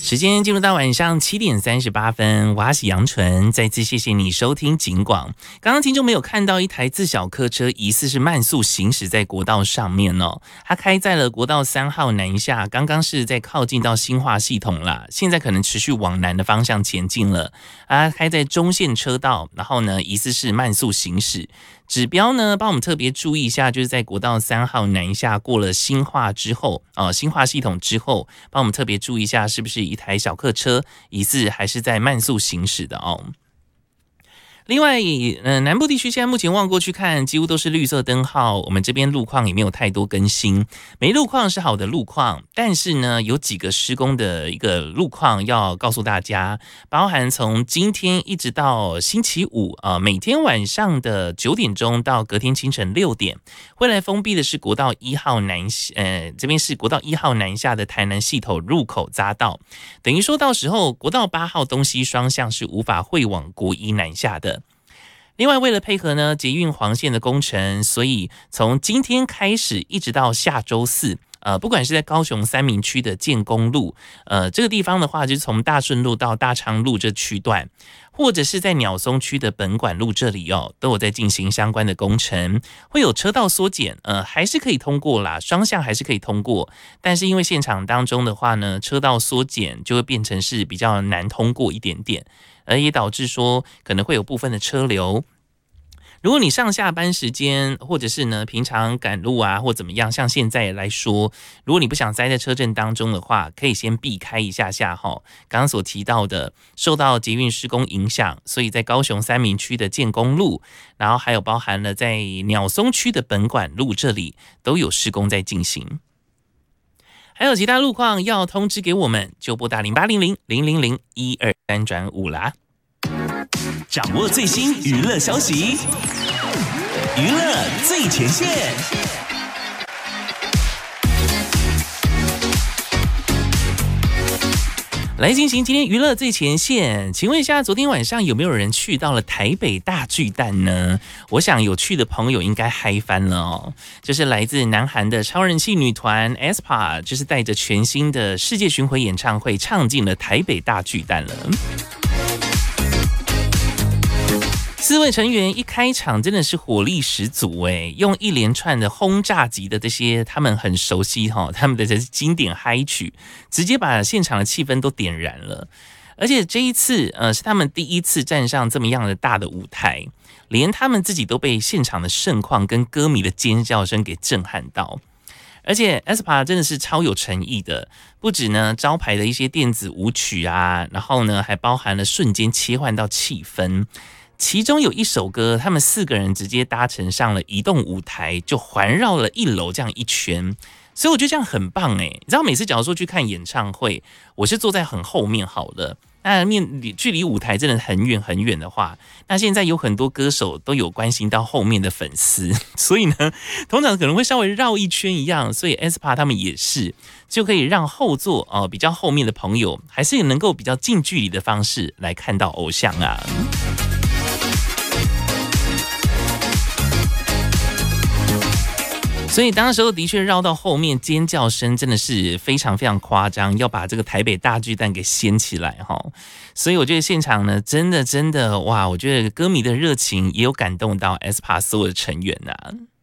时间进入到晚上7:38，我是杨纯，再次谢谢你收听警广。刚刚听众没有看到一台自小客车疑似是慢速行驶在国道上面哦，它开在了国道3号南下，刚刚是在靠近到新化系统啦，现在可能持续往南的方向前进了。它开在中线车道，然后呢疑似是慢速行驶。指标呢，帮我们特别注意一下，就是在国道3号南下过了新化之后，新化系统之后，帮我们特别注意一下，是不是一台小客车疑似还是在慢速行驶的哦。另外，南部地区现在目前望过去看，几乎都是绿色灯号。我们这边路况也没有太多更新，没路况是好的路况，但是呢，有几个施工的一个路况要告诉大家，包含从今天一直到星期五每天晚上的9点钟到隔天清晨6点，会来封闭的是国道1号南这边是国道1号南下的台南系统入口匝道，等于说到时候国道8号东西双向是无法会往国1南下的。另外，为了配合呢捷运黄线的工程，所以从今天开始一直到下周四，不管是在高雄三民区的建功路，这个地方的话，就是从大顺路到大昌路这区段，或者是在鸟松区的本馆路这里哦，都有在进行相关的工程，会有车道缩减，还是可以通过啦，双向还是可以通过，但是因为现场当中的话呢，车道缩减就会变成是比较难通过一点点。而也导致说可能会有部分的车流。如果你上下班时间，或者是呢平常赶路啊，或怎么样，像现在来说，如果你不想塞在车阵当中的话，可以先避开一下下哈。刚刚所提到的，受到捷运施工影响，所以在高雄三民区的建功路，然后还有包含了在鸟松区的本馆路这里，都有施工在进行。还有其他路况要通知给我们，就拨打0800-000-123-5啦。 掌握最新娱乐消息，娱乐最前线。 来进行今天娱乐最前线，请问一下，昨天晚上有没有人去到了台北大巨蛋呢？我想有去的朋友应该嗨翻了哦。就是来自南韩的超人气女团 aespa， 就是带着全新的世界巡回演唱会唱进了台北大巨蛋了。4位成员一开场真的是火力十足诶，用一连串的轰炸级的这些他们很熟悉他们的这经典嗨曲，直接把现场的气氛都点燃了。而且这一次是他们第一次站上这么样的大的舞台，连他们自己都被现场的盛况跟歌迷的尖叫声给震撼到。而且 aespa 真的是超有诚意的，不止呢招牌的一些电子舞曲啊，然后呢还包含了瞬间切换到气氛。其中有一首歌，他们4个人直接搭乘上了移动舞台，就环绕了1楼这样一圈，所以我觉得这样很棒诶。你知道每次假如说去看演唱会，我是坐在很后面好了，那距离舞台真的很远很远的话，那现在有很多歌手都有关心到后面的粉丝，所以呢通常可能会稍微绕一圈一样，所以 aespa 他们也是就可以让后座比较后面的朋友还是能够比较近距离的方式来看到偶像啊。所以当时候的确绕到后面，尖叫声真的是非常非常夸张，要把这个台北大巨蛋给掀起来哈。所以我觉得现场呢，真的哇，我觉得歌迷的热情也有感动到 aespa 所有的成员啊。